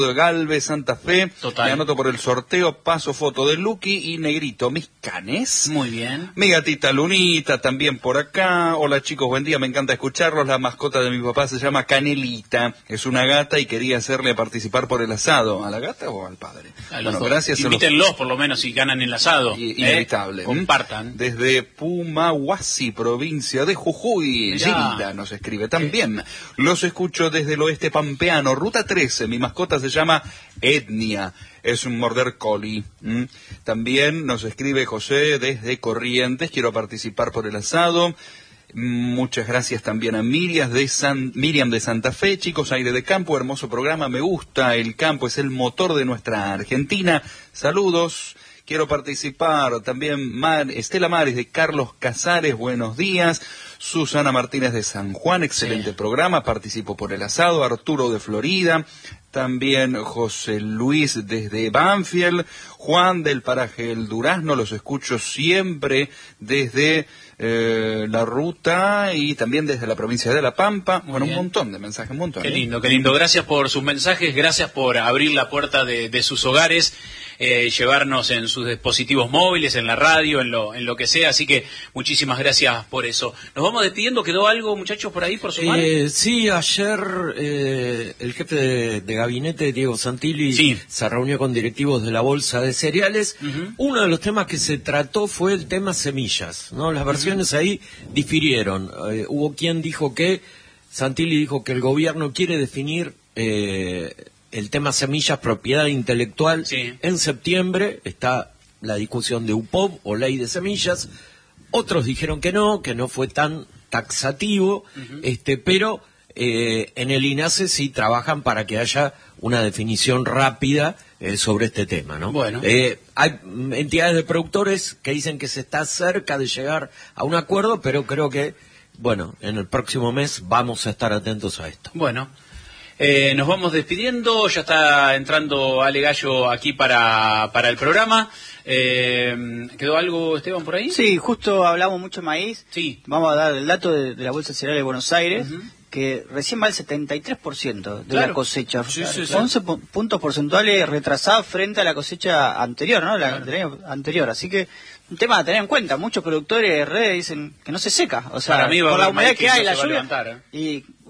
de Galvez, Santa Fe. Total. Me anoto por el sorteo, paso foto de Lucky y Negrito, mis canes. Muy bien. Mi gatita Lunita también por acá. Hola chicos, buen día, me encanta escucharlos. La mascota de mi papá se llama Canelita, es una gata y quería hacerle participar por el asado. ¿A la gata o al padre? A los Bueno, dos. gracias. Invítenlos por lo menos si ganan el asado. Inevitable. Compartan. Desde Pumahuasi, provincia de Jujuy. Mirá. Gilda nos escribe también. Los escucho desde el oeste pampeano, ruta 13. Mi mascota se llama Etnia. Es un border collie. También nos escribe José desde Corrientes. Quiero participar por el asado. Muchas gracias también a Miriam de Santa Fe. Chicos, aire de campo, hermoso programa. Me gusta el campo, es el motor de nuestra Argentina. Saludos. Quiero participar también Estela Mares de Carlos Casares, buenos días. Susana Martínez de San Juan, excelente programa, participo por el asado. Arturo de Florida, también José Luis desde Banfield. Juan del paraje El Durazno, los escucho siempre desde la ruta y también desde la provincia de La Pampa. Bueno, un montón de mensajes, un montón. Qué lindo, qué lindo. Gracias por sus mensajes, gracias por abrir la puerta de sus hogares, llevarnos en sus dispositivos móviles, en la radio, en lo que sea. Así que muchísimas gracias por eso. Nos vamos despidiendo. ¿Quedó algo, muchachos, por ahí, por sumar? Sí, ayer el jefe de gabinete, Diego Santilli, se reunió con directivos de la Bolsa de Cereales. Uno de los temas que se trató fue el tema semillas, ¿no? Las versiones ahí difirieron. Hubo quien dijo que, Santilli dijo que el gobierno quiere definir el tema semillas, propiedad intelectual, en septiembre. Está la discusión de UPOV o ley de semillas. Otros dijeron que no fue tan taxativo, pero en el INASE sí trabajan para que haya una definición rápida sobre este tema, ¿no? Bueno. Hay entidades de productores que dicen que se está cerca de llegar a un acuerdo, pero creo que, bueno, en el próximo mes vamos a estar atentos a esto. Bueno. Nos vamos despidiendo, ya está entrando Ale Gallo aquí para el programa. ¿Quedó algo, Esteban, por ahí? Sí, justo hablamos mucho de maíz. Sí. Vamos a dar el dato de la Bolsa de Cereales de Buenos Aires, que recién va el 73% de la cosecha. Sí. 11 puntos porcentuales retrasados frente a la cosecha anterior, ¿no? Del año anterior. Así que un tema a tener en cuenta. Muchos productores de redes dicen que no se seca. O sea, para mí por la humedad que hay, la se va a lluvia. levantar, Y